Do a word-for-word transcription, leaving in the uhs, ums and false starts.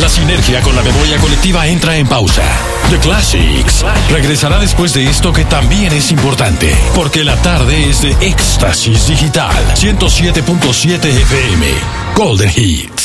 La sinergia con la memoria colectiva entra en pausa. The Classics regresará después de esto, que también es importante, porque la tarde es de Éxtasis Digital. ciento siete punto siete F M Golden Hits.